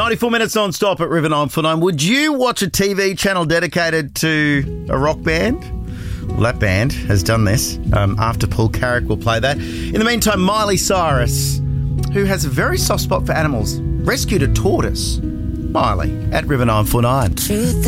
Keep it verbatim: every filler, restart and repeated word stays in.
ninety-four minutes non-stop at River nine four nine. Would you watch a T V channel dedicated to a rock band? Well, that band has done this. Um, after Paul Carrick will play that. In the meantime, Miley Cyrus, who has a very soft spot for animals, rescued a tortoise. Miley at River nine four nine.